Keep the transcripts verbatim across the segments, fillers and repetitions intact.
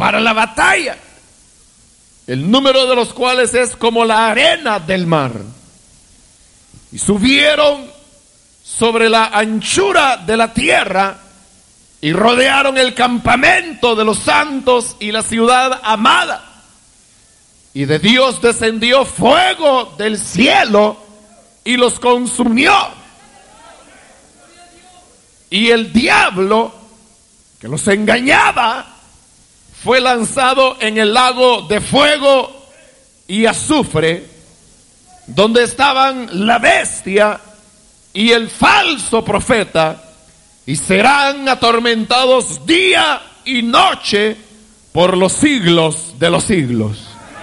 para la batalla, el número de los cuales es como la arena del mar. Y subieron sobre la anchura de la tierra y rodearon el campamento de los santos y la ciudad amada. Y de Dios descendió fuego del cielo y los consumió. Y el diablo que los engañaba fue lanzado en el lago de fuego y azufre, donde estaban la bestia y el falso profeta, y serán atormentados día y noche por los siglos de los siglos.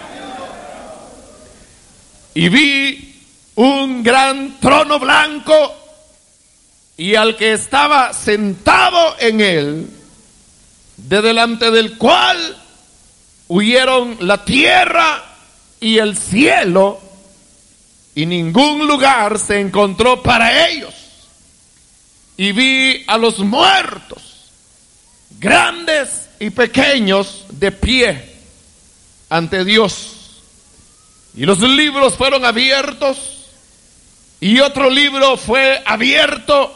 Y vi un gran trono blanco, y al que estaba sentado en él, de delante del cual huyeron la tierra y el cielo, y ningún lugar se encontró para ellos. Y vi a los muertos, grandes y pequeños, de pie ante Dios. Y los libros fueron abiertos, y otro libro fue abierto,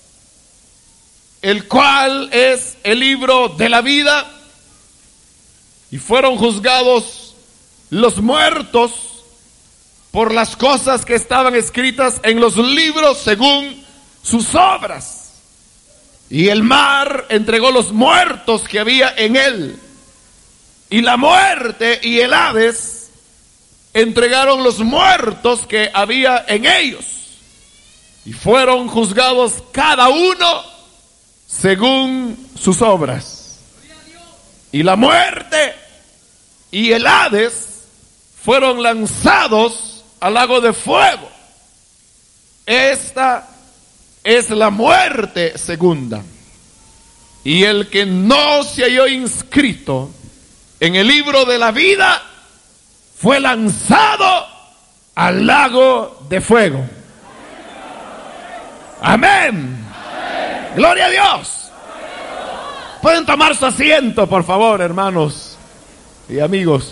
el cual es el libro de la vida, y fueron juzgados los muertos por las cosas que estaban escritas en los libros según sus obras. Y el mar entregó los muertos que había en él, y la muerte y el Hades entregaron los muertos que había en ellos, y fueron juzgados cada uno según sus obras. Y la muerte y el Hades fueron lanzados al lago de fuego. Esta es la muerte segunda. Y el que no se halló inscrito en el libro de la vida fue lanzado al lago de fuego. Amén. Gloria a Dios. Pueden tomar su asiento, por favor, hermanos y amigos.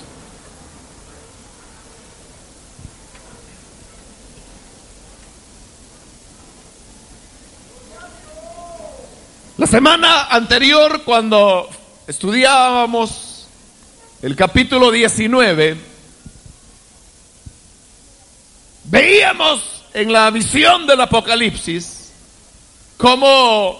La semana anterior, cuando estudiábamos el capítulo diecinueve, veíamos en la visión del Apocalipsis cómo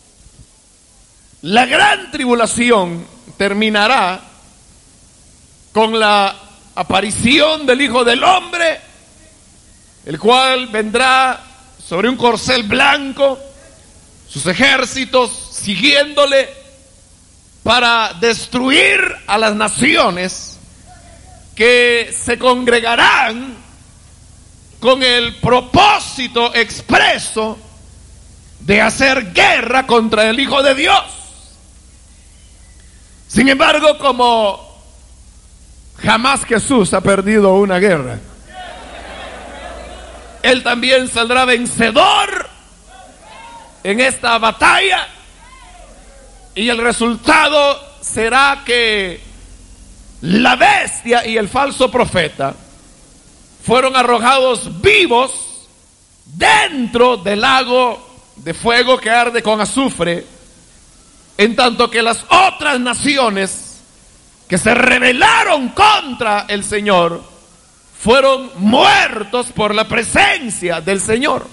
la gran tribulación terminará con la aparición del Hijo del Hombre, el cual vendrá sobre un corcel blanco, sus ejércitos siguiéndole para destruir a las naciones que se congregarán con el propósito expreso de hacer guerra contra el Hijo de Dios. Sin embargo, como jamás Jesús ha perdido una guerra, Él también saldrá vencedor en esta batalla, y el resultado será que la bestia y el falso profeta fueron arrojados vivos dentro del lago de fuego que arde con azufre, en tanto que las otras naciones que se rebelaron contra el Señor fueron muertos por la presencia del Señor.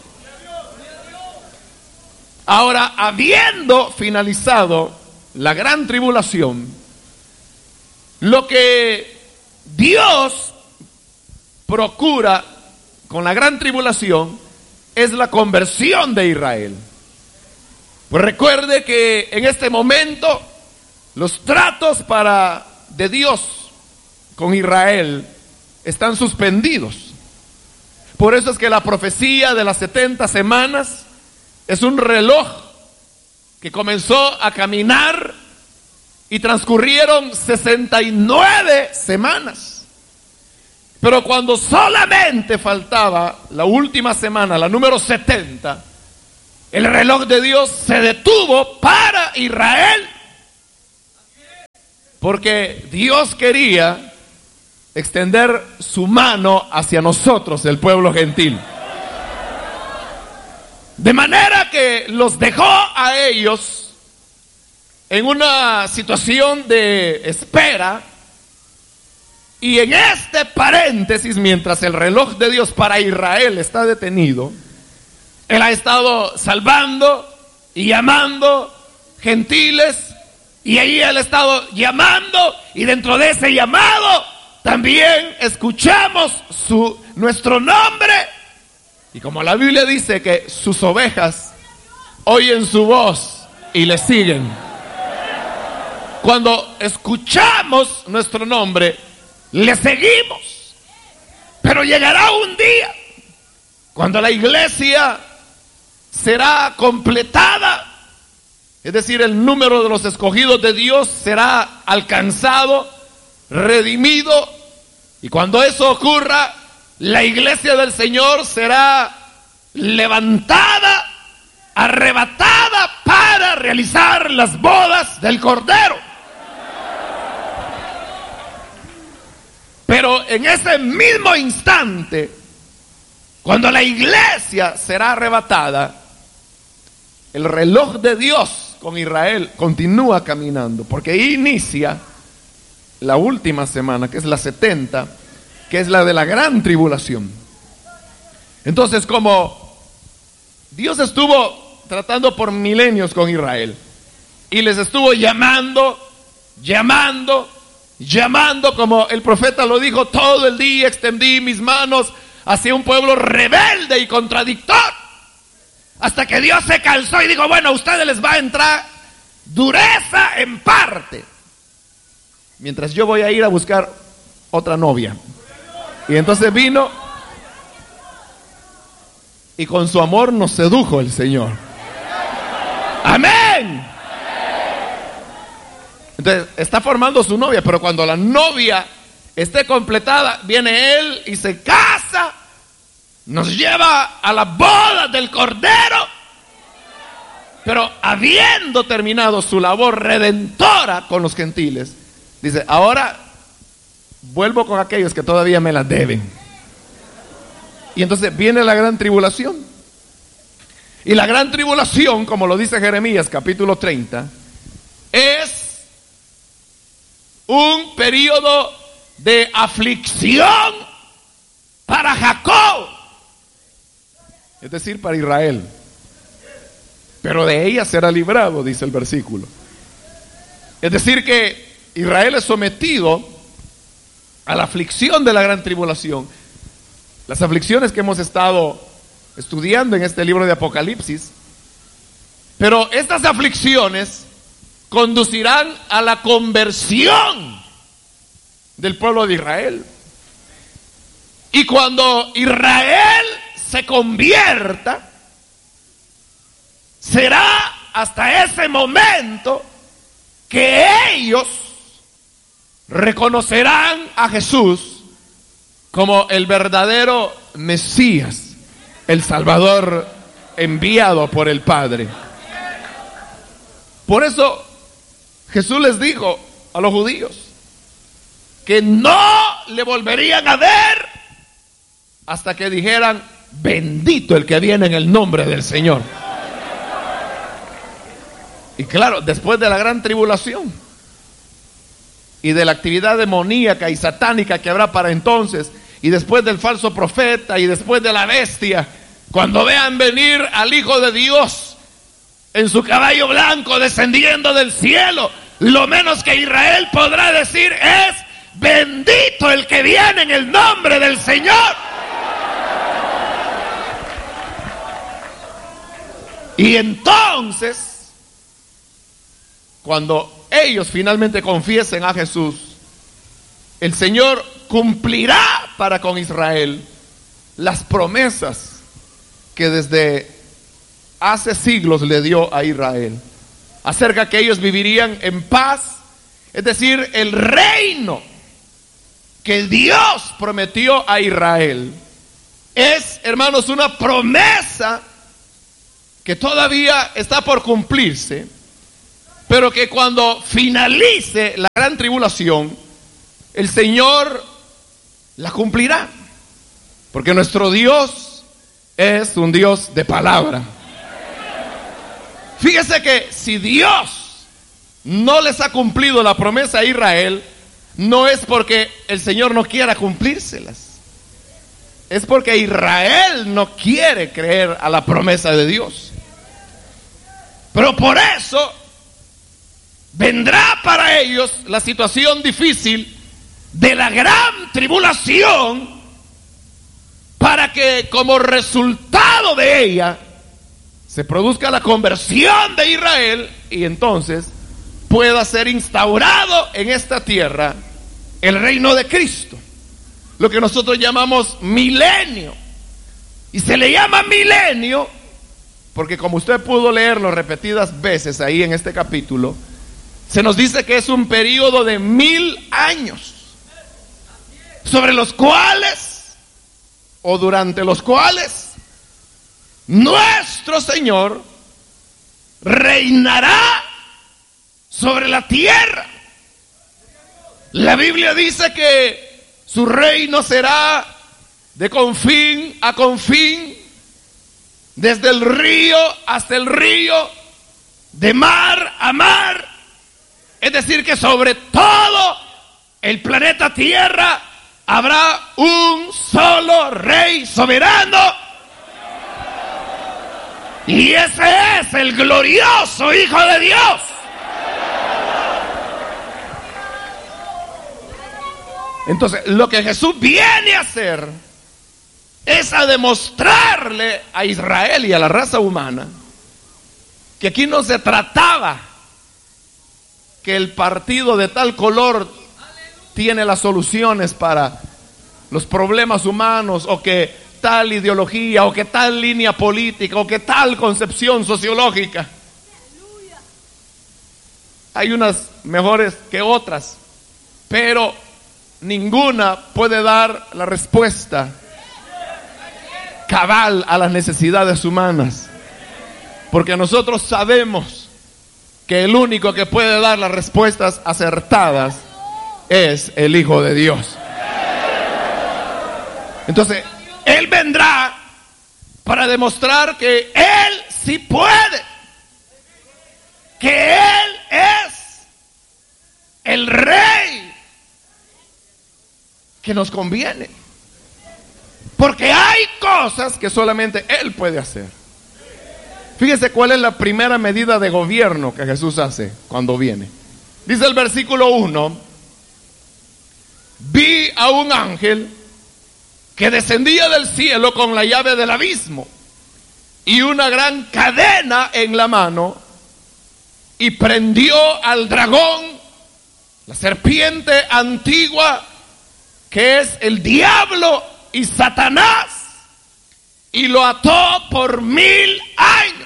Ahora, habiendo finalizado la gran tribulación, lo que Dios procura con la gran tribulación es la conversión de Israel. Pues recuerde que en este momento los tratos para de Dios con Israel están suspendidos. Por eso es que la profecía de las setenta semanas es un reloj que comenzó a caminar y transcurrieron sesenta y nueve semanas. Pero cuando solamente faltaba la última semana, la número setenta, el reloj de Dios se detuvo para Israel. porque Dios quería extender su mano hacia nosotros, el pueblo gentil. De manera que los dejó a ellos en una situación de espera. Y en este paréntesis, mientras el reloj de Dios para Israel está detenido, Él ha estado salvando y llamando gentiles, y ahí Él ha estado llamando, y dentro de ese llamado también escuchamos su, nuestro nombre. Y como la Biblia dice que sus ovejas oyen su voz y le siguen, cuando escuchamos nuestro nombre, le seguimos. Pero llegará un día cuando la iglesia será completada, es decir, el número de los escogidos de Dios será alcanzado, redimido, y cuando eso ocurra, la iglesia del Señor será levantada, arrebatada para realizar las bodas del Cordero. Pero en ese mismo instante, cuando la iglesia será arrebatada, el reloj de Dios con Israel continúa caminando, porque inicia la última semana, que es la setenta, que es la de la gran tribulación. Entonces, como Dios estuvo tratando por milenios con Israel y les estuvo llamando, llamando, llamando, como el profeta lo dijo, todo el día extendí mis manos hacia un pueblo rebelde y contradictor, hasta que Dios se cansó y dijo, bueno, a ustedes les va a entrar dureza en parte, mientras yo voy a ir a buscar otra novia. Y entonces vino y con su amor nos sedujo el Señor. Amén. Entonces está formando su novia, pero cuando la novia esté completada, viene Él y se casa, nos lleva a la boda del Cordero. Pero habiendo terminado su labor redentora con los gentiles, dice, ahora vuelvo con aquellos que todavía me las deben. Y entonces viene la gran tribulación. Y la gran tribulación, como lo dice Jeremías capítulo treinta, es un periodo de aflicción para Jacob, es decir, para Israel. Pero de ella será librado, dice el versículo. Es decir, que Israel es sometido a la aflicción de la gran tribulación. Las aflicciones que hemos estado estudiando en este libro de Apocalipsis. Pero estas aflicciones conducirán a la conversión del pueblo de Israel. Y cuando Israel se convierta, será hasta ese momento que ellos reconocerán a Jesús como el verdadero Mesías, el Salvador enviado por el Padre. Por eso Jesús les dijo a los judíos que no le volverían a ver hasta que dijeran, bendito el que viene en el nombre del Señor. Y claro, después de la gran tribulación y de la actividad demoníaca y satánica que habrá para entonces, y después del falso profeta y después de la bestia, cuando vean venir al Hijo de Dios en su caballo blanco descendiendo del cielo, lo menos que Israel podrá decir es, bendito el que viene en el nombre del Señor. Y entonces, cuando ellos finalmente confiesen a Jesús, el Señor cumplirá para con Israel las promesas que desde hace siglos le dio a Israel, acerca que ellos vivirían en paz. Es decir, el reino que Dios prometió a Israel es, hermanos, una promesa que todavía está por cumplirse, pero que cuando finalice la gran tribulación, el Señor la cumplirá, porque nuestro Dios es un Dios de palabra. Fíjese que si Dios no les ha cumplido la promesa a Israel, no es porque el Señor no quiera cumplírselas, es porque Israel no quiere creer a la promesa de Dios. Pero por eso vendrá para ellos la situación difícil de la gran tribulación, para que como resultado de ella se produzca la conversión de Israel y entonces pueda ser instaurado en esta tierra el reino de Cristo, lo que nosotros llamamos milenio. Y se le llama milenio porque, como usted pudo leerlo repetidas veces ahí en este capítulo, se nos dice que es un periodo de mil años, sobre los cuales, o durante los cuales, nuestro Señor reinará sobre la tierra. La Biblia dice que su reino será de confín a confín, desde el río hasta el río, de mar a mar. Es decir, que sobre todo el planeta Tierra habrá un solo rey soberano, y ese es el glorioso Hijo de Dios. Entonces, lo que Jesús viene a hacer es a demostrarle a Israel y a la raza humana que aquí no se trataba que el partido de tal color tiene las soluciones para los problemas humanos, o que tal ideología, o que tal línea política, o que tal concepción sociológica. Hay unas mejores que otras, pero ninguna puede dar la respuesta cabal a las necesidades humanas, porque nosotros sabemos que el único que puede dar las respuestas acertadas es el Hijo de Dios. Entonces, Él vendrá para demostrar que Él sí puede, que Él es el Rey que nos conviene, porque hay cosas que solamente Él puede hacer. Fíjese cuál es la primera medida de gobierno que Jesús hace cuando viene. Dice el versículo uno: vi a un ángel que descendía del cielo con la llave del abismo y una gran cadena en la mano, y prendió al dragón, la serpiente antigua, que es el diablo y Satanás, y lo ató por mil años.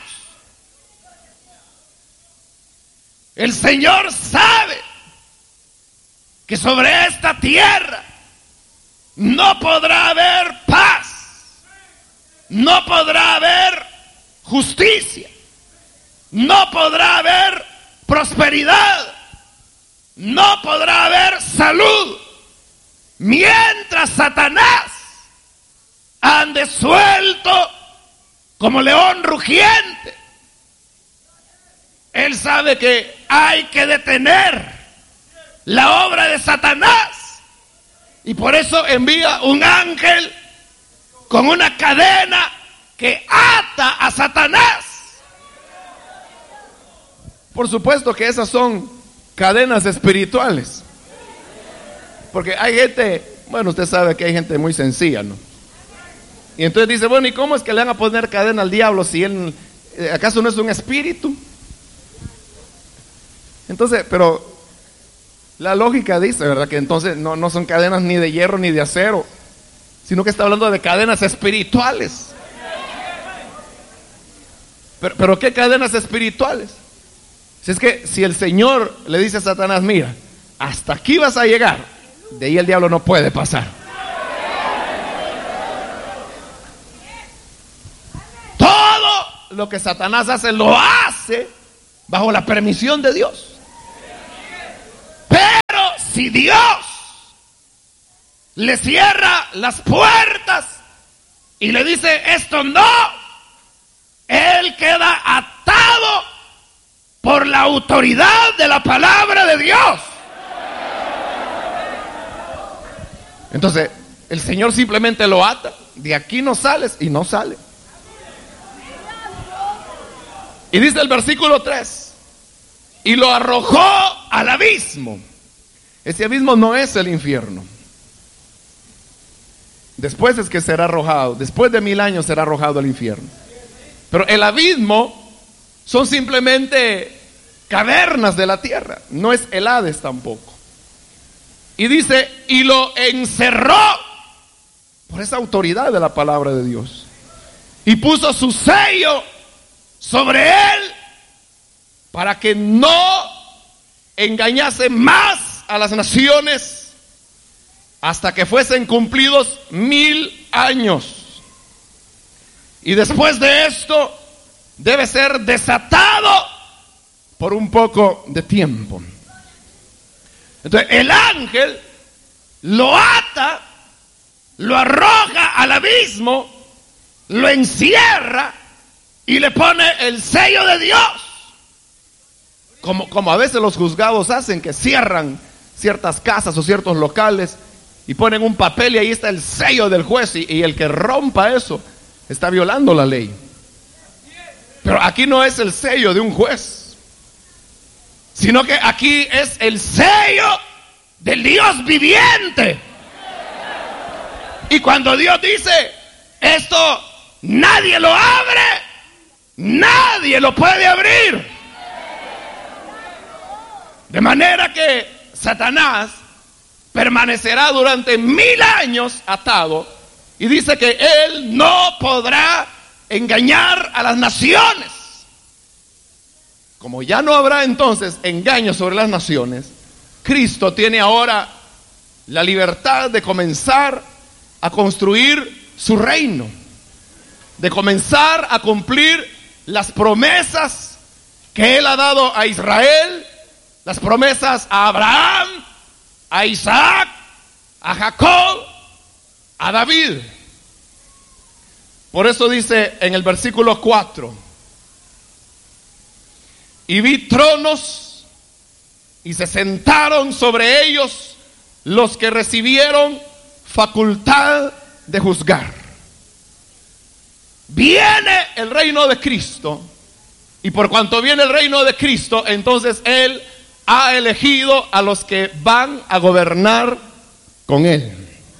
El Señor sabe que sobre esta tierra no podrá haber paz, no podrá haber justicia, no podrá haber prosperidad, no podrá haber salud, mientras Satanás ande suelto como león rugiente. Él sabe que hay que detener la obra de Satanás, y por eso envía un ángel con una cadena que ata a Satanás. Por supuesto que esas son cadenas espirituales, porque hay gente, bueno, usted sabe que hay gente muy sencilla, ¿no? Y entonces dice, bueno, ¿y cómo es que le van a poner cadena al diablo si él, acaso no es un espíritu? Entonces, pero la lógica dice, ¿verdad?, que entonces no, no son cadenas ni de hierro ni de acero, sino que está hablando de cadenas espirituales. Pero, pero ¿qué cadenas espirituales? Si es que si el Señor le dice a Satanás, mira, hasta aquí vas a llegar, de ahí el diablo no puede pasar. Todo lo que Satanás hace, lo hace bajo la permisión de Dios. Pero si Dios le cierra las puertas y le dice esto no, él queda atado por la autoridad de la palabra de Dios. Entonces el Señor simplemente lo ata. De aquí no sales, y no sale. Y dice el versículo tres: y lo arrojó al abismo. Ese abismo no es el infierno. Después es que será arrojado, después de mil años será arrojado al infierno. Pero el abismo son simplemente cavernas de la tierra, no es el Hades tampoco. Y dice, y lo encerró por esa autoridad de la palabra de Dios, y puso su sello sobre él para que no engañase más a las naciones hasta que fuesen cumplidos mil años. Y después de esto debe ser desatado por un poco de tiempo. Entonces el ángel lo ata, lo arroja al abismo, lo encierra y le pone el sello de Dios. Como, como a veces los juzgados hacen, que cierran ciertas casas o ciertos locales y ponen un papel y ahí está el sello del juez, y, y el que rompa eso está violando la ley. Pero aquí no es el sello de un juez, sino que aquí es el sello del Dios viviente. Y cuando Dios dice, esto nadie lo abre, nadie lo puede abrir. De manera que Satanás permanecerá durante mil años atado, y dice que él no podrá engañar a las naciones. Como ya no habrá entonces engaño sobre las naciones, Cristo tiene ahora la libertad de comenzar a construir su reino, de comenzar a cumplir las promesas que él ha dado a Israel, las promesas a Abraham, a Isaac, a Jacob, a David. Por eso dice en el versículo cuatro: y vi tronos, y se sentaron sobre ellos los que recibieron facultad de juzgar. Viene el reino de Cristo, y por cuanto viene el reino de Cristo, entonces Él ha elegido a los que van a gobernar con Él.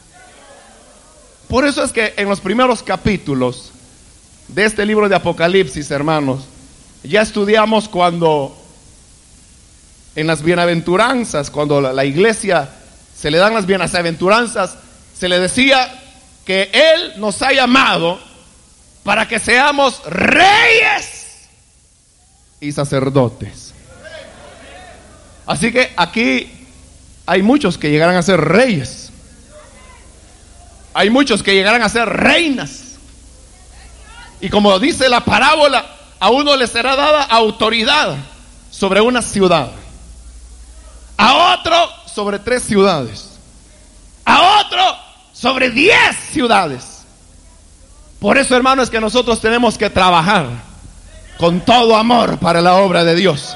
Por eso es que en los primeros capítulos de este libro de Apocalipsis, hermanos, ya estudiamos cuando en las bienaventuranzas, cuando la, la iglesia se le dan las bienaventuranzas, se le decía que Él nos ha llamado para que seamos reyes y sacerdotes. Así que aquí hay muchos que llegarán a ser reyes, hay muchos que llegarán a ser reinas, y como dice la parábola, a uno le será dada autoridad sobre una ciudad, a otro sobre tres ciudades, a otro sobre diez ciudades. Por eso, hermanos, es que nosotros tenemos que trabajar con todo amor para la obra de Dios.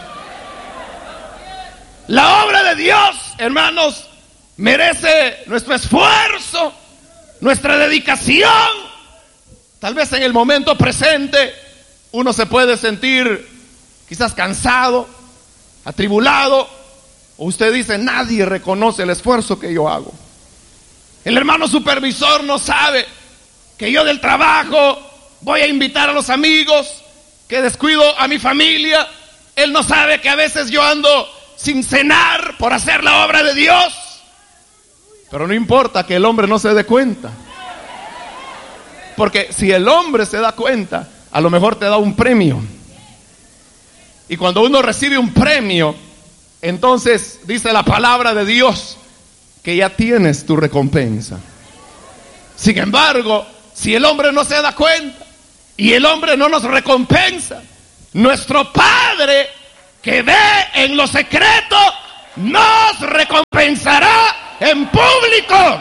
La obra de Dios, hermanos, merece nuestro esfuerzo, nuestra dedicación. Tal vez en el momento presente uno se puede sentir quizás cansado, atribulado, o usted dice, nadie reconoce el esfuerzo que yo hago. El hermano supervisor no sabe que yo del trabajo voy a invitar a los amigos, que descuido a mi familia. Él no sabe que a veces yo ando sin cenar por hacer la obra de Dios. Pero no importa que el hombre no se dé cuenta, porque si el hombre se da cuenta, a lo mejor te da un premio. Y cuando uno recibe un premio, entonces dice la palabra de Dios que ya tienes tu recompensa. Sin embargo, si el hombre no se da cuenta y el hombre no nos recompensa, nuestro Padre que ve en lo secreto nos recompensará en público.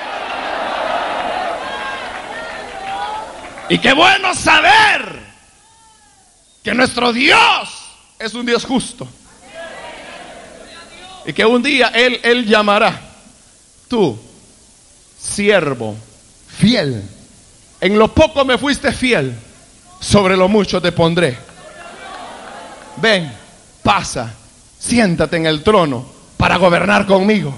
Y qué bueno saber que nuestro Dios es un Dios justo. Y que un día Él, Él llamará: tú, siervo fiel, en lo poco me fuiste fiel, sobre lo mucho te pondré. Ven, pasa, siéntate en el trono para gobernar conmigo.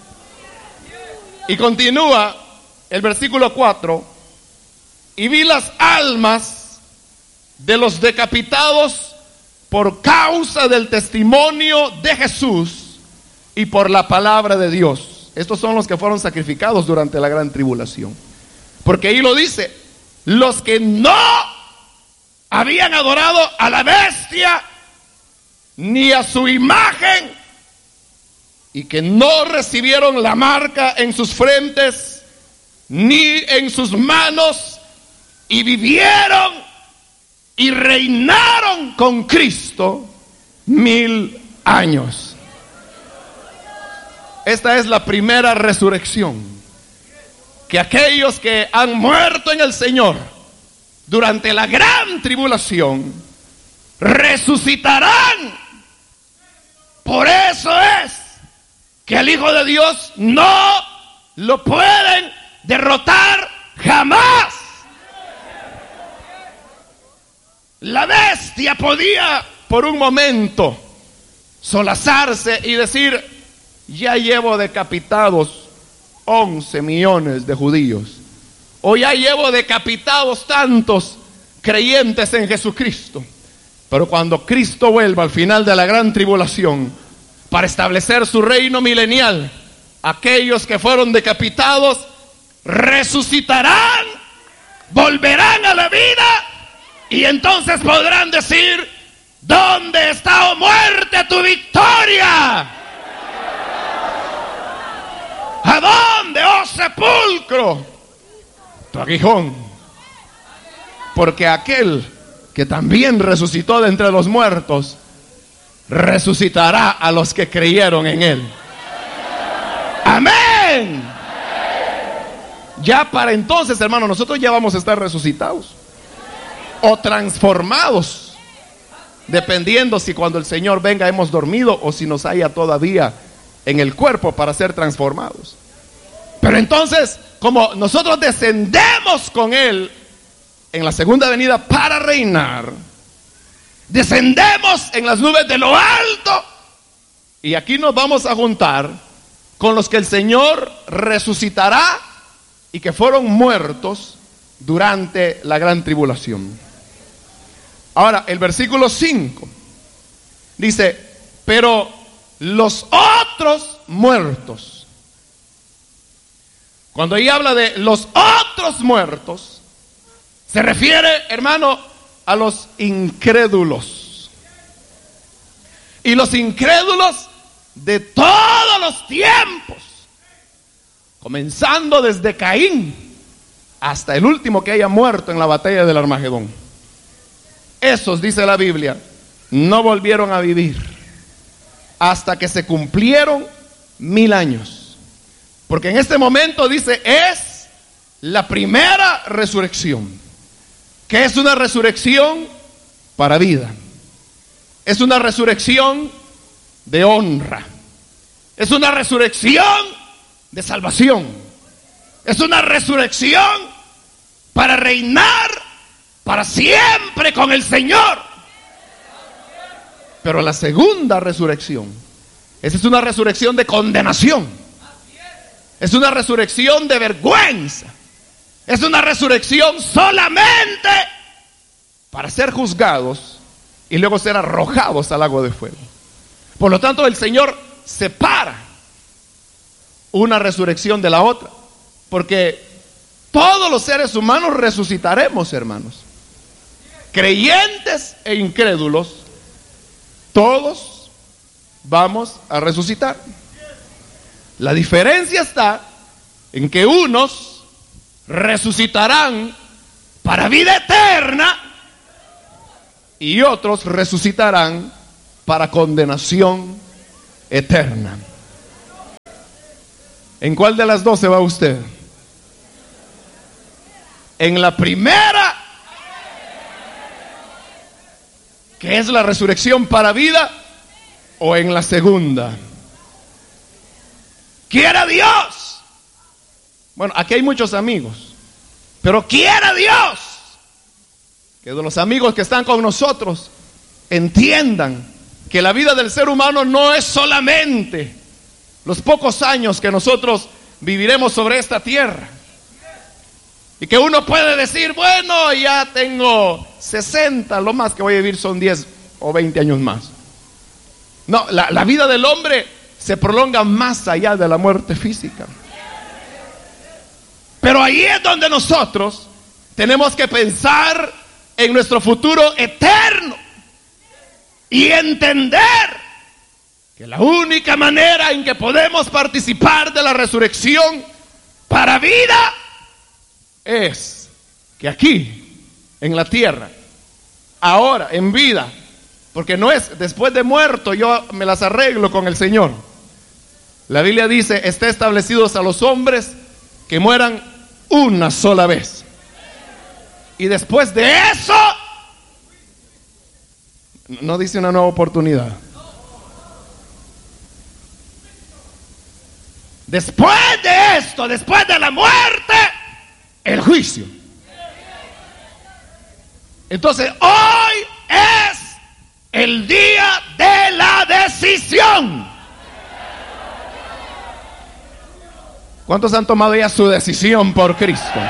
Y continúa el versículo cuatro: y vi las almas de los decapitados por causa del testimonio de Jesús y por la palabra de Dios. Estos son los que fueron sacrificados durante la gran tribulación. Porque ahí lo dice: los que no habían adorado a la bestia ni a su imagen, y que no recibieron la marca en sus frentes ni en sus manos, y vivieron y reinaron con Cristo mil años. Esta es la primera resurrección, que aquellos que han muerto en el Señor durante la gran tribulación resucitarán. Por eso es que al Hijo de Dios no lo pueden derrotar jamás. La bestia podía por un momento solazarse y decir: ya llevo decapitados once millones de judíos, o ya llevo decapitados tantos creyentes en Jesucristo. Pero cuando Cristo vuelva al final de la gran tribulación para establecer su reino milenial, aquellos que fueron decapitados resucitarán, volverán a la vida, y entonces podrán decir: ¿dónde está, oh muerte, tu victoria? ¿A dónde, oh sepulcro, tu aguijón? Porque aquel que también resucitó de entre los muertos resucitará a los que creyeron en él. Amén. Ya para entonces, hermanos, nosotros ya vamos a estar resucitados o transformados, dependiendo si cuando el Señor venga hemos dormido o si nos haya todavía en el cuerpo para ser transformados. Pero entonces, como nosotros descendemos con Él en la segunda venida para reinar, descendemos en las nubes de lo alto, y aquí nos vamos a juntar con los que el Señor resucitará y que fueron muertos durante la gran tribulación. Ahora, el versículo cinco dice: pero los otros muertos. Cuando ahí habla de los otros muertos, se refiere, hermano, a los incrédulos. Y los incrédulos de todos los tiempos, comenzando desde Caín hasta el último que haya muerto en la batalla del Armagedón. Esos, dice la Biblia, no volvieron a vivir hasta que se cumplieron mil años. Porque en este momento, dice, es la primera resurrección, que es una resurrección para vida. Es una resurrección de honra. Es una resurrección de salvación. Es una resurrección para reinar para siempre con el Señor. Pero la segunda resurrección, esa es una resurrección de condenación. Es una resurrección de vergüenza. Es una resurrección solamente para ser juzgados y luego ser arrojados al lago de fuego. Por lo tanto, el Señor separa una resurrección de la otra, porque todos los seres humanos resucitaremos, hermanos. Creyentes e incrédulos, todos vamos a resucitar. La diferencia está en que unos resucitarán para vida eterna y otros resucitarán para condenación eterna. ¿En cuál de las dos se va usted? En la primera, que es la resurrección para vida, o en la segunda. Quiera Dios. Bueno, aquí hay muchos amigos, pero quiera Dios que de los amigos que están con nosotros entiendan que la vida del ser humano no es solamente los pocos años que nosotros viviremos sobre esta tierra. Y que uno puede decir, bueno, ya tengo sesenta, lo más que voy a vivir son diez o veinte años más. No, la, la vida del hombre se prolonga más allá de la muerte física. Pero ahí es donde nosotros tenemos que pensar en nuestro futuro eterno y entender que la única manera en que podemos participar de la resurrección para vida es que aquí, en la tierra, ahora, en vida, porque no es después de muerto, yo me las arreglo con el Señor. La Biblia dice, está establecidos a los hombres que mueran una sola vez. Y después de eso, no dice una nueva oportunidad. Después de esto, después de la muerte, el juicio. Entonces hoy es el día de la decisión. ¿Cuántos han tomado ya su decisión por Cristo?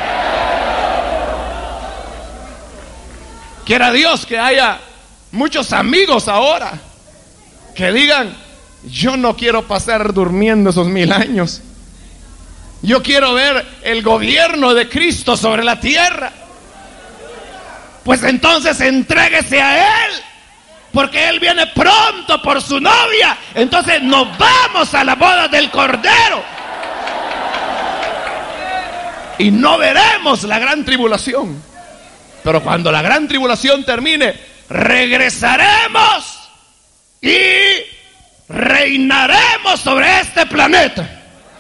Quiera Dios que haya muchos amigos ahora que digan, yo no quiero pasar durmiendo esos mil años. Yo quiero ver el gobierno de Cristo sobre la tierra. Pues entonces entréguese a Él, porque Él viene pronto por su novia. Entonces nos vamos a la boda del Cordero y no veremos la gran tribulación. Pero cuando la gran tribulación termine, regresaremos y reinaremos sobre este planeta.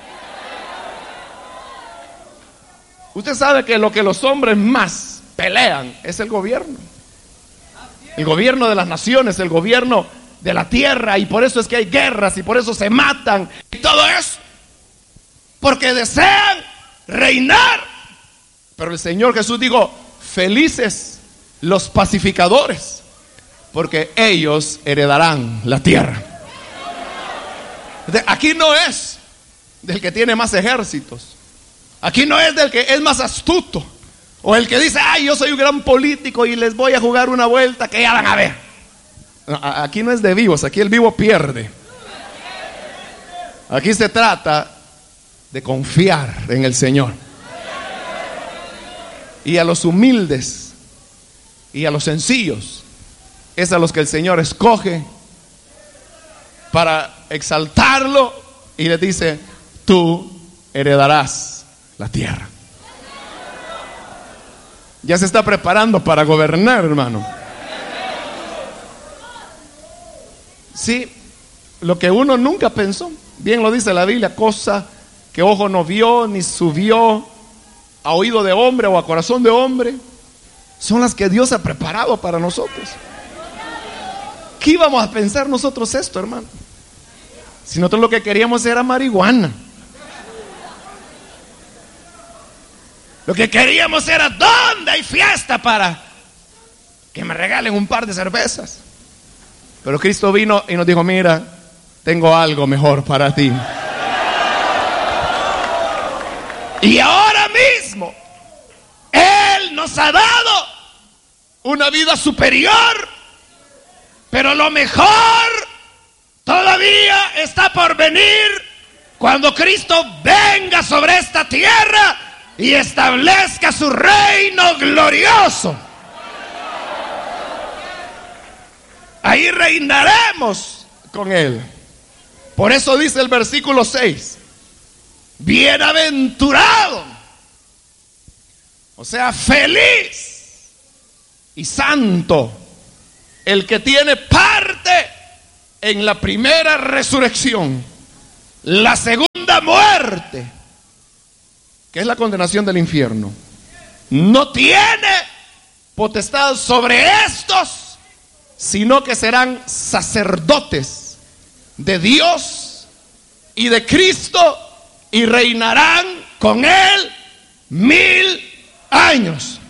Usted sabe que lo que los hombres más pelean es el gobierno. El gobierno de las naciones, el gobierno de la tierra. Y por eso es que hay guerras y por eso se matan. Y todo eso porque desean reinar. Pero el Señor Jesús dijo, felices los pacificadores, porque ellos heredarán la tierra. Aquí no es del que tiene más ejércitos. Aquí no es del que es más astuto, o el que dice, ay, yo soy un gran político y les voy a jugar una vuelta que ya van a ver. No, aquí no es de vivos, aquí el vivo pierde. Aquí se trata de confiar en el Señor. Y a los humildes y a los sencillos es a los que el Señor escoge para exaltarlo y les dice, tú heredarás la tierra. Ya se está preparando para gobernar, hermano. Sí, lo que uno nunca pensó, bien lo dice la Biblia, cosa que ojo no vio ni subió a oído de hombre o a corazón de hombre, son las que Dios ha preparado para nosotros. ¿Qué íbamos a pensar nosotros esto, hermano? Si nosotros lo que queríamos era marihuana. Lo que queríamos era, ¿dónde hay fiesta para que me regalen un par de cervezas? Pero Cristo vino y nos dijo, mira, tengo algo mejor para ti. Y ahora mismo Él nos ha dado una vida superior, pero lo mejor todavía está por venir cuando Cristo venga sobre esta tierra y establezca su reino glorioso. Ahí reinaremos con Él. Por eso dice el versículo seis, bienaventurado, o sea, feliz y santo, el que tiene parte en la primera resurrección, la segunda muerte, que es la condenación del infierno, no tiene potestad sobre estos, sino que serán sacerdotes de Dios y de Cristo y reinarán con él mil años.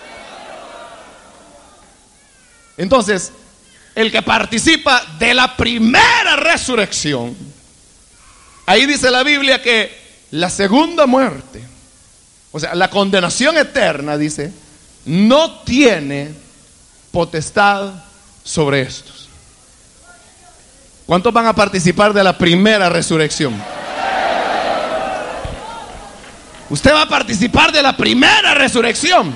Entonces, el que participa de la primera resurrección, ahí dice la Biblia que la segunda muerte, o sea, la condenación eterna, dice, no tiene potestad sobre estos. ¿Cuántos van a participar de la primera resurrección? Usted va a participar de la primera resurrección.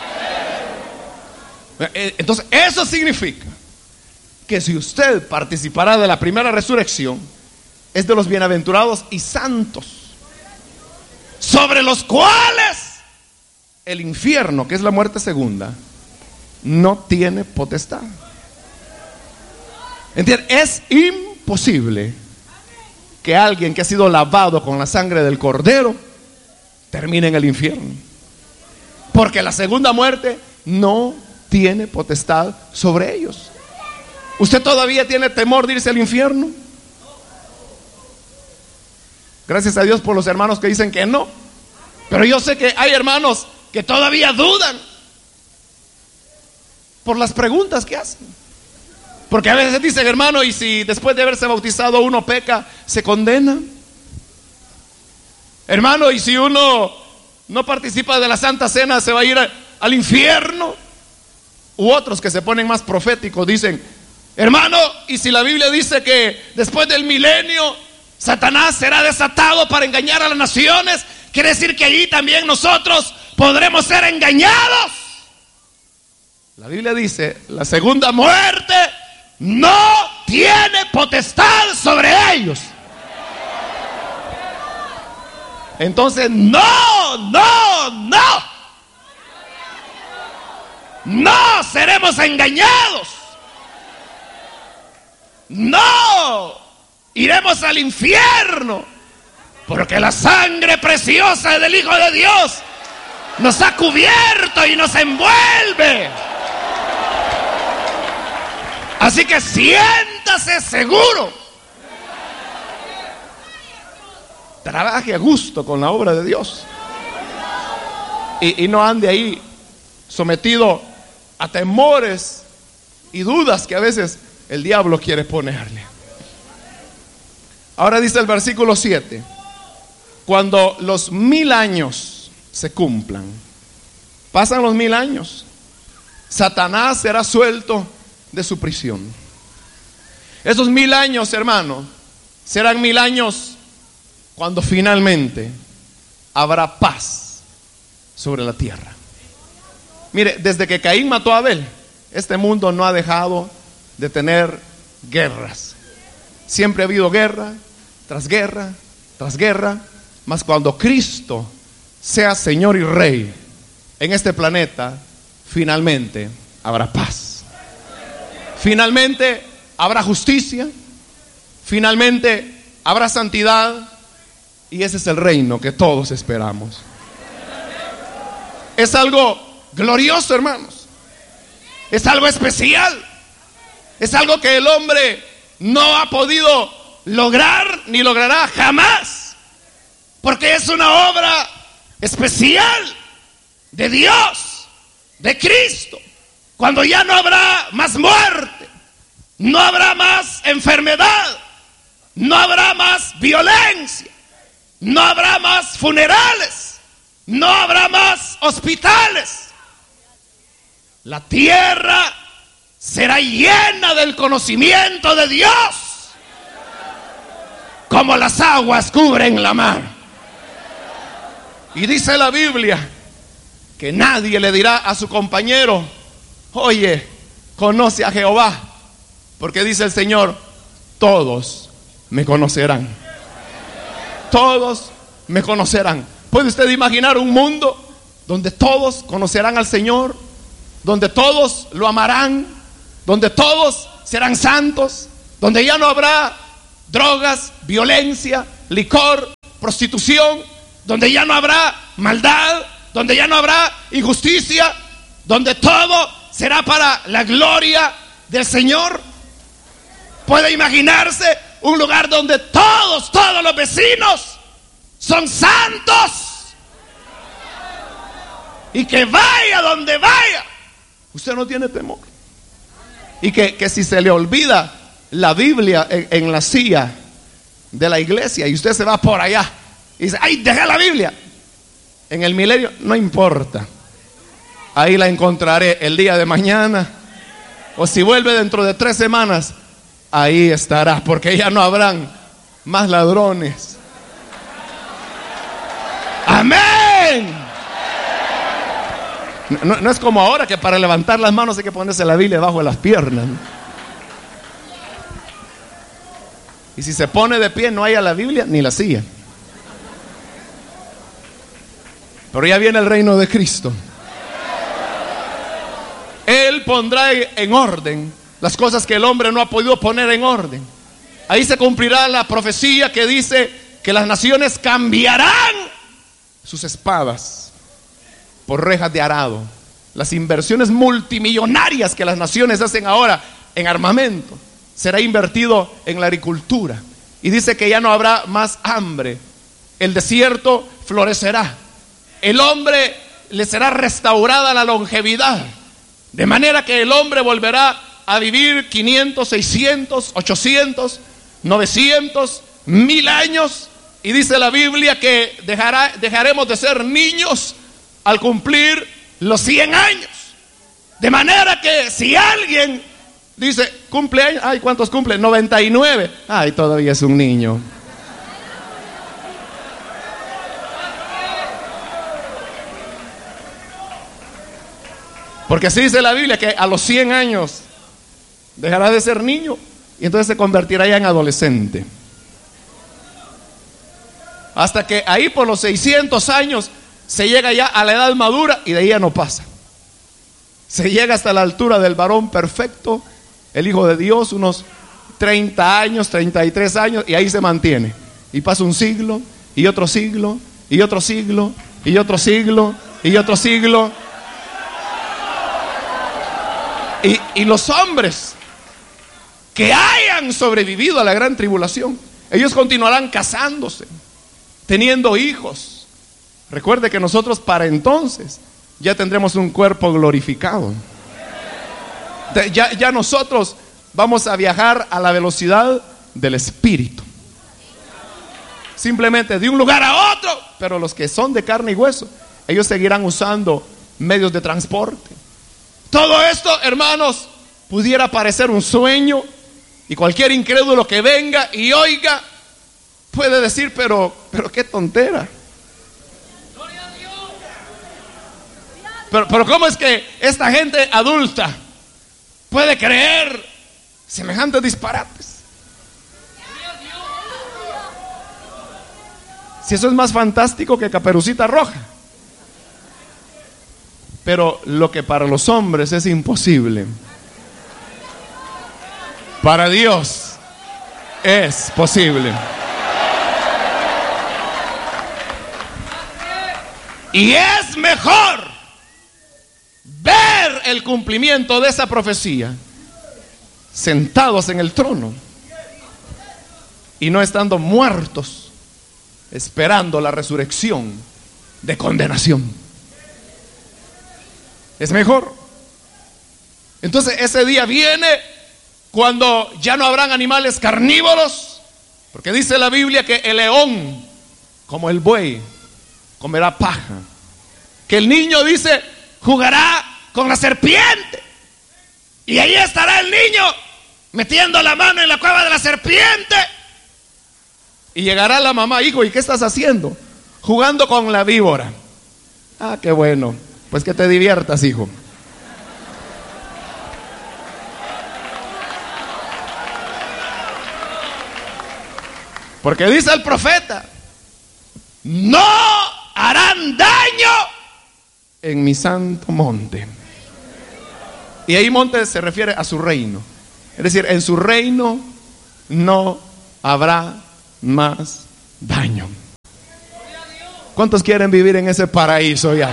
Entonces, eso significa que si usted participará de la primera resurrección, es de los bienaventurados y santos, sobre los cuales el infierno, que es la muerte segunda, no tiene potestad. ¿Entiendes? Es imposible que alguien que ha sido lavado con la sangre del Cordero termine en el infierno, porque la segunda muerte no tiene potestad sobre ellos. ¿Usted todavía tiene temor de irse al infierno? Gracias a Dios por los hermanos que dicen que no. Pero yo sé que hay hermanos que todavía dudan por las preguntas que hacen. Porque a veces dicen, hermano, ¿y si después de haberse bautizado uno peca, se condena? Hermano, ¿y si uno no participa de la Santa Cena, se va a ir a, al infierno? U otros que se ponen más proféticos dicen, hermano, ¿y si la Biblia dice que después del milenio Satanás será desatado para engañar a las naciones? Quiere decir que allí también nosotros podremos ser engañados. La Biblia dice, la segunda muerte no tiene potestad sobre ellos. Entonces, no, no, no. No seremos engañados. No iremos al infierno, porque la sangre preciosa del Hijo de Dios nos ha cubierto y nos envuelve. Así que siéntase seguro. Trabaje a gusto con la obra de Dios. Y, y no ande ahí sometido a temores y dudas que a veces el diablo quiere ponerle. Ahora dice el versículo siete: cuando los mil años se cumplan, pasan los mil años, Satanás será suelto de su prisión. Esos mil años, hermano, serán mil años cuando finalmente habrá paz sobre la tierra. Mire, desde que Caín mató a Abel, este mundo no ha dejado de tener guerras. Siempre ha habido guerra tras guerra tras guerra. Mas cuando Cristo sea Señor y Rey en este planeta, finalmente habrá paz. Finalmente habrá justicia. Finalmente habrá santidad. Y ese es el reino que todos esperamos. Es algo glorioso, hermanos. Es algo especial. Es algo que el hombre no ha podido lograr ni logrará jamás, porque es una obra especial de Dios, de Cristo. Cuando ya no habrá más muerte, no habrá más enfermedad, no habrá más violencia, no habrá más funerales, no habrá más hospitales. La tierra será llena del conocimiento de Dios, como las aguas cubren la mar. Y dice la Biblia que nadie le dirá a su compañero: oye, conoce a Jehová, porque dice el Señor: todos me conocerán. Todos me conocerán. ¿Puede usted imaginar un mundo donde todos conocerán al Señor, donde todos lo amarán, donde todos serán santos, donde ya no habrá drogas, violencia, licor, prostitución, donde ya no habrá maldad, donde ya no habrá injusticia, donde todo será para la gloria del Señor. ¿Puede imaginarse un lugar donde todos, todos los vecinos son santos? Y que vaya donde vaya, usted no tiene temor. Y que, que si se le olvida la Biblia en, en la silla de la iglesia y usted se va por allá y dice, ay, dejé la Biblia en el milenio, no importa, ahí la encontraré el día de mañana, o si vuelve dentro de tres semanas, ahí estará, porque ya no habrán más ladrones. Amén. No, no es como ahora que para levantar las manos hay que ponerse la Biblia debajo de las piernas, ¿no? Y si se pone de pie no hay a la Biblia ni la silla. Pero ya viene el reino de Cristo. Él pondrá en orden las cosas que el hombre no ha podido poner en orden. Ahí se cumplirá la profecía que dice que las naciones cambiarán sus espadas por rejas de arado. Las inversiones multimillonarias que las naciones hacen ahora en armamento será invertido en la agricultura. Y dice que ya no habrá más hambre. El desierto florecerá. El hombre le será restaurada la longevidad. De manera que el hombre volverá a vivir quinientos, seiscientos, ochocientos, novecientos, mil años. Y dice la Biblia que dejará, dejaremos de ser niños al cumplir los cien años. De manera que si alguien dice, cumpleaños, ay, ¿cuántos cumple? noventa y nueve. Ay, todavía es un niño. Porque así dice la Biblia, que a los cien años dejará de ser niño y entonces se convertirá ya en adolescente. Hasta que ahí por los seiscientos años se llega ya a la edad madura y de ahí ya no pasa. Se llega hasta la altura del varón perfecto, el Hijo de Dios, unos treinta años, treinta y tres años, y ahí se mantiene. Y pasa un siglo, y otro siglo, y otro siglo, y otro siglo, y otro siglo. Y, y los hombres que hayan sobrevivido a la gran tribulación, ellos continuarán casándose, teniendo hijos. Recuerde que nosotros para entonces ya tendremos un cuerpo glorificado. Ya, ya nosotros vamos a viajar a la velocidad del Espíritu. Simplemente de un lugar a otro. Pero los que son de carne y hueso, ellos seguirán usando medios de transporte. Todo esto, hermanos, pudiera parecer un sueño. Y cualquier incrédulo que venga y oiga puede decir, pero, pero qué tontera. Pero, pero ¿cómo es que esta gente adulta puede creer semejantes disparates? Si eso es más fantástico que Caperucita Roja. Pero lo que para los hombres es imposible, para Dios es posible. Y es mejor ver el cumplimiento de esa profecía sentados en el trono y no estando muertos esperando la resurrección de condenación. Es mejor. Entonces ese día viene cuando ya no habrán animales carnívoros, porque dice la Biblia que el león, como el buey, comerá paja, que el niño, dice, jugará con la serpiente, y ahí estará el niño metiendo la mano en la cueva de la serpiente. Y llegará la mamá, hijo, ¿y qué estás haciendo? Jugando con la víbora. Ah, qué bueno, pues que te diviertas, hijo. Porque dice el profeta, no harán daño en mi santo monte. Y ahí monte se refiere a su reino. Es decir, en su reino no habrá más daño. ¿Cuántos quieren vivir en ese paraíso ya?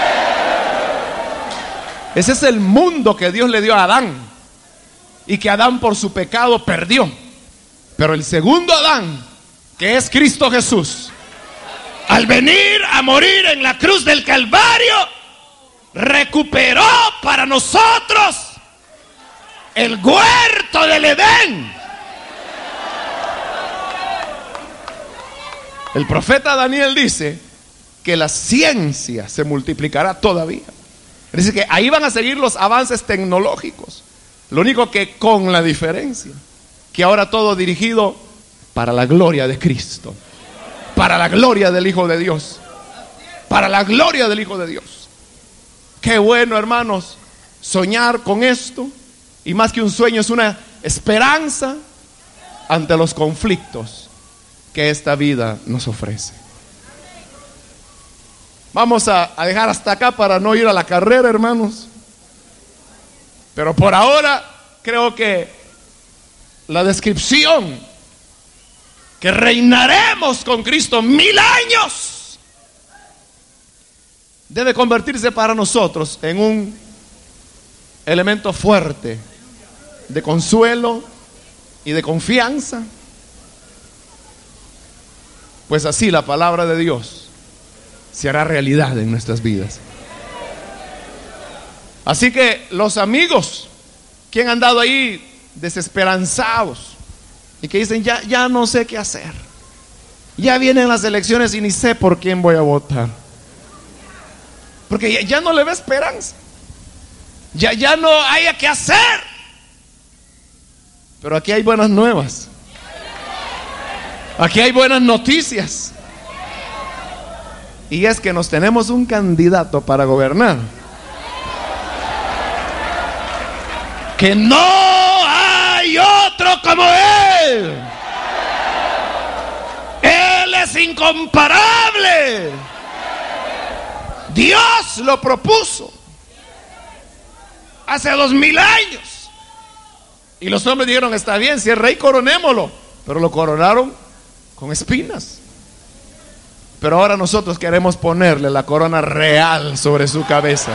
Ese es el mundo que Dios le dio a Adán y que Adán por su pecado perdió. Pero el segundo Adán, que es Cristo Jesús, al venir a morir en la cruz del Calvario, recuperó para nosotros el huerto del Edén. El profeta Daniel dice que la ciencia se multiplicará todavía. Dice que ahí van a seguir los avances tecnológicos. Lo único que con la diferencia que ahora todo dirigido para la gloria de Cristo, para la gloria del Hijo de Dios, para la gloria del Hijo de Dios. Qué bueno, hermanos, soñar con esto. Y más que un sueño, es una esperanza ante los conflictos que esta vida nos ofrece. Vamos a, a dejar hasta acá para no ir a la carrera, hermanos. Pero por ahora creo que la descripción que reinaremos con Cristo mil años debe convertirse para nosotros en un elemento fuerte de consuelo y de confianza, pues así la palabra de Dios se hará realidad en nuestras vidas. Así que los amigos que han andado ahí desesperanzados y que dicen ya, ya no sé qué hacer, ya vienen las elecciones y ni sé por quién voy a votar, porque ya, ya no le ve esperanza, ya, ya no hay qué hacer. Pero aquí hay buenas nuevas, aquí hay buenas noticias, y es que nos tenemos un candidato para gobernar que no hay otro como Él. Él es incomparable. Dios lo propuso hace dos mil años. Y los hombres dijeron, está bien, si es rey, coronémoslo. Pero lo coronaron con espinas. Pero ahora nosotros queremos ponerle la corona real sobre su cabeza.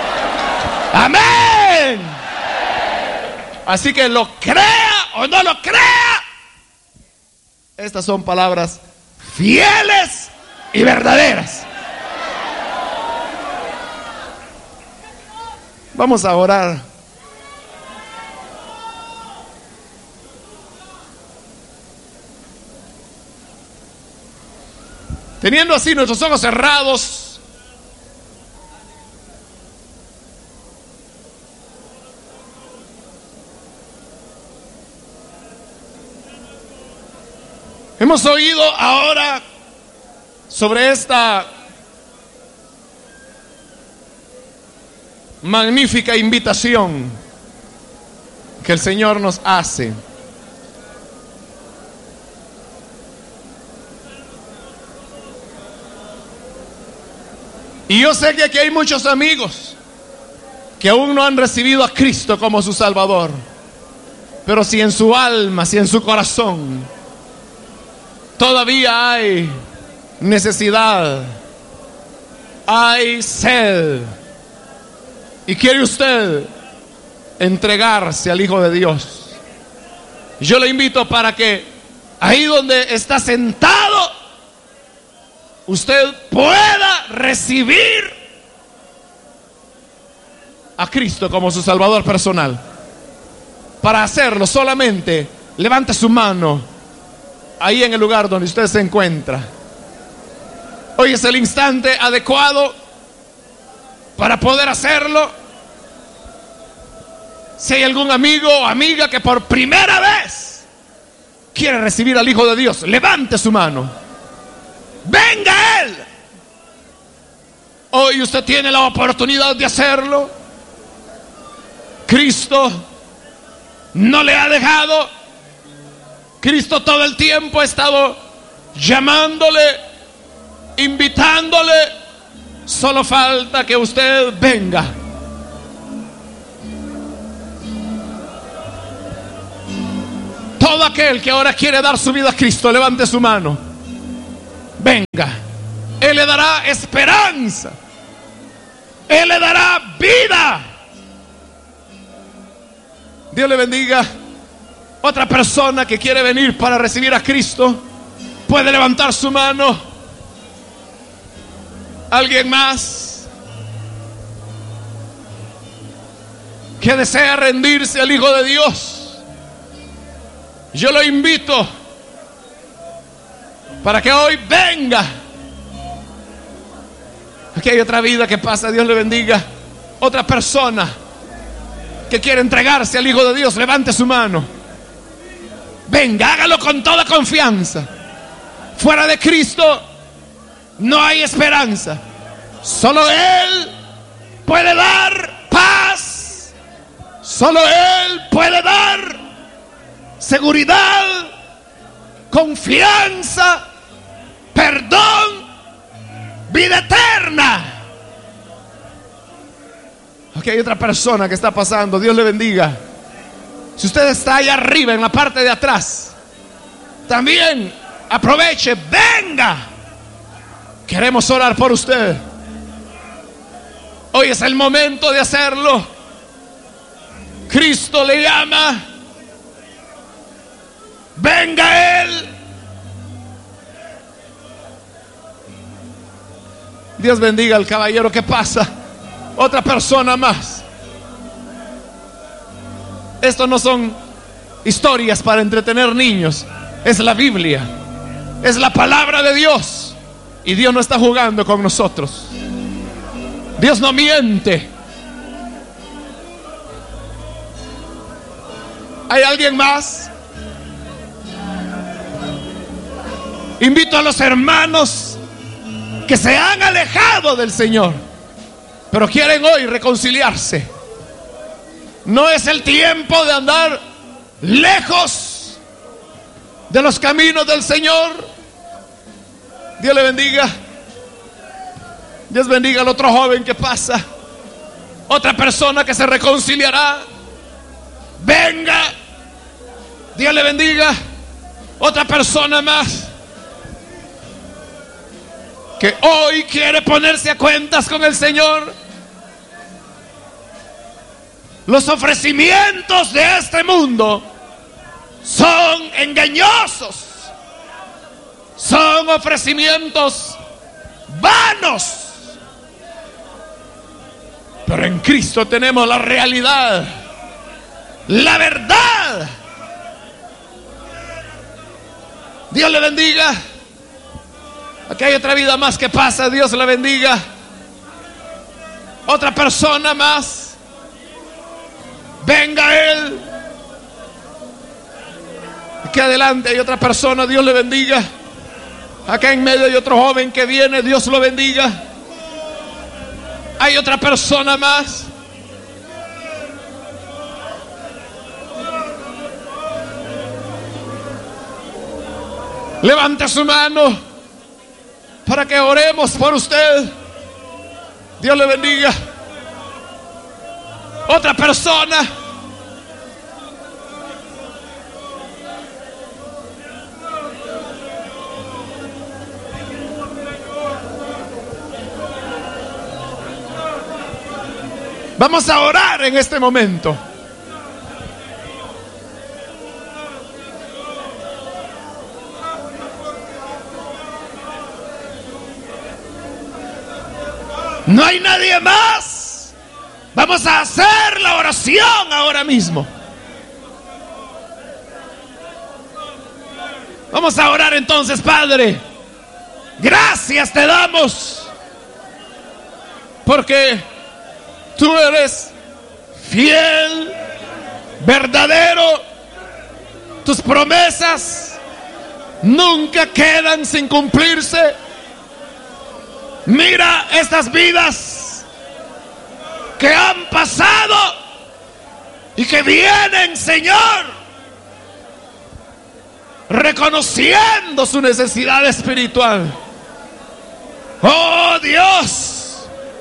Amén. Así que lo crea o no lo crea, estas son palabras fieles y verdaderas. Vamos a orar. Teniendo así nuestros ojos cerrados, hemos oído ahora sobre esta magnífica invitación que el Señor nos hace. Y yo sé que aquí hay muchos amigos que aún no han recibido a Cristo como su Salvador. Pero si en su alma, si en su corazón todavía hay necesidad, hay sed, y quiere usted entregarse al Hijo de Dios, yo le invito para que ahí donde está sentado usted pueda recibir a Cristo como su Salvador personal. Para hacerlo, solamente levante su mano ahí en el lugar donde usted se encuentra. Hoy es el instante adecuado para poder hacerlo. Si hay algún amigo o amiga que por primera vez quiere recibir al Hijo de Dios, levante su mano. Venga a Él. Hoy usted tiene la oportunidad de hacerlo. Cristo no le ha dejado. Cristo todo el tiempo ha estado llamándole, invitándole. Solo falta que usted venga. Todo aquel que ahora quiere dar su vida a Cristo, levante su mano. Venga. Él le dará esperanza. Él le dará vida. Dios le bendiga. Otra persona que quiere venir para recibir a Cristo puede levantar su mano. ¿Alguien más que desea rendirse al Hijo de Dios? Yo lo invito para que hoy venga. Aquí hay otra vida que pasa. Dios le bendiga. Otra persona que quiere entregarse al Hijo de Dios, levante su mano. Venga, hágalo con toda confianza. Fuera de Cristo no hay esperanza. Solo Él puede dar paz. Solo Él puede dar seguridad, confianza, perdón, vida eterna. Aquí hay otra persona que está pasando. Dios le bendiga. Si usted está allá arriba en la parte de atrás, también aproveche, venga. Queremos orar por usted. Hoy es el momento de hacerlo. Cristo le llama. Venga Él. Dios bendiga al caballero que pasa. Otra persona más. Esto no son historias para entretener niños. Es la Biblia. Es la palabra de Dios. Y Dios no está jugando con nosotros. Dios no miente. ¿Hay alguien más? Invito a los hermanos que se han alejado del Señor, pero quieren hoy reconciliarse. No es el tiempo de andar lejos de los caminos del Señor. Dios le bendiga. Dios bendiga al otro joven que pasa. Otra persona que se reconciliará. Venga. Dios le bendiga. Otra persona más que hoy quiere ponerse a cuentas con el Señor. Los ofrecimientos de este mundo son engañosos. Son ofrecimientos vanos. Pero en Cristo tenemos la realidad, la verdad. Dios le bendiga. Aquí hay otra vida más que pasa. Dios le bendiga. Otra persona más. Venga Él. Aquí adelante hay otra persona. Dios le bendiga. Acá en medio hay otro joven que viene. Dios lo bendiga. Hay otra persona más. Levante su mano para que oremos por usted. Dios le bendiga. Otra persona. Vamos a orar en este momento. No hay nadie más. Vamos a hacer la oración ahora mismo. Vamos a orar entonces, Padre. Gracias te damos porque tú eres fiel, verdadero. Tus promesas nunca quedan sin cumplirse. Mira estas vidas que han pasado y que vienen, Señor, reconociendo su necesidad espiritual. Oh Dios,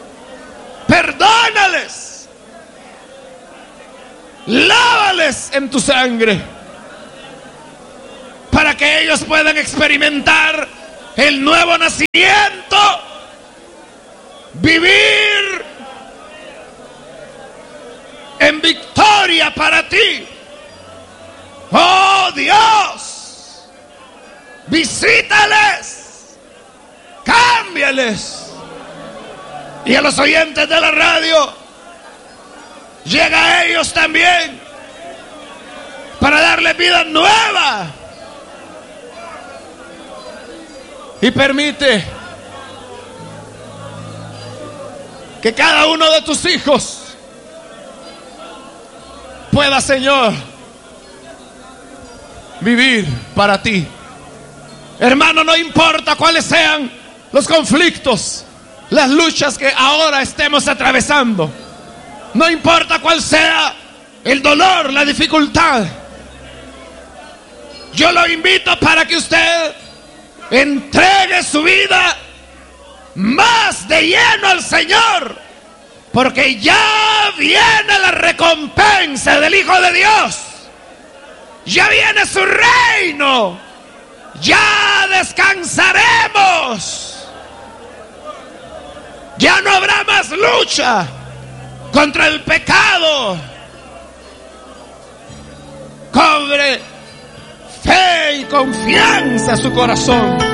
perdónales, lávales en tu sangre. para que ellos puedan experimentar el nuevo nacimiento, vivir en victoria para ti. Oh Dios, visítales, cámbiales. Y a los oyentes de la radio, llega a ellos también para darles vida nueva. Y permite que cada uno de tus hijos pueda, Señor, vivir para ti. Hermano, no importa cuáles sean los conflictos, las luchas que ahora estemos atravesando. No importa cuál sea el dolor, la dificultad. Yo lo invito para que usted entregue su vida más de lleno al Señor, porque ya viene la recompensa del Hijo de Dios. Ya viene su reino. Ya descansaremos. Ya no habrá más lucha contra el pecado. Cobre fe y confianza a su corazón.